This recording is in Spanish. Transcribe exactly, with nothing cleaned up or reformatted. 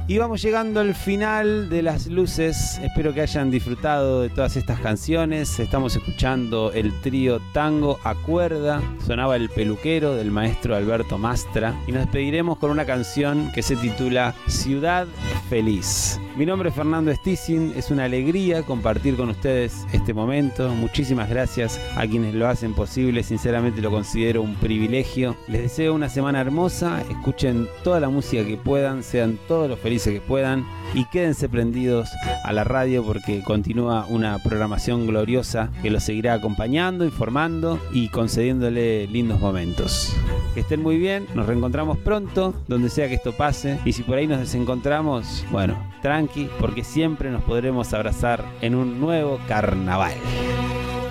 Y vamos llegando al final de Las Luces. Espero que hayan disfrutado de todas estas canciones. Estamos escuchando el trío Tango a Cuerda. Sonaba El Peluquero del maestro Alberto Mastra. Y nos despediremos con una canción que se titula Ciudad Feliz. Mi nombre es Fernando Stissing. Es una alegría compartir con ustedes este momento. Muchísimas gracias a quienes lo hacen posible. Sinceramente lo considero un privilegio. Les deseo una semana hermosa. Escuchen toda la música que puedan. Sean todos los felices que puedan y quédense prendidos a la radio porque continúa una programación gloriosa que los seguirá acompañando, informando y concediéndole lindos momentos. Que estén muy bien, nos reencontramos pronto donde sea que esto pase y si por ahí nos desencontramos, bueno, tranqui porque siempre nos podremos abrazar en un nuevo carnaval.